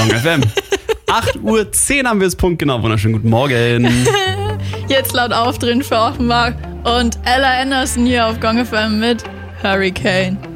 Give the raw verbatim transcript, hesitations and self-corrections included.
Gong F M. acht Uhr zehn haben wir es Punkt, genau. Wunderschönen guten Morgen. Jetzt laut aufdrehen für Offenbach und Ella Anderson hier auf Gong F M mit Hurricane.